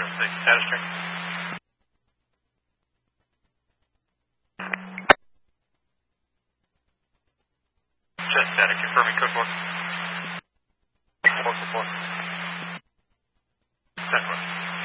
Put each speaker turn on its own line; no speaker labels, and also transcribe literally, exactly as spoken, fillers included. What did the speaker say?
seven six, status check. Jet static, confirming code four. four four four. ten four.